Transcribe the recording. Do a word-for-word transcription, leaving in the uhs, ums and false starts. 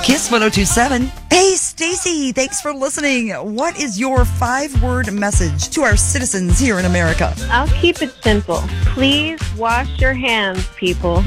Kiss one oh two point seven. Hey, Stacy, thanks for listening. What is your five-word message to our citizens here in America? I'll keep it simple. Please wash your hands, people.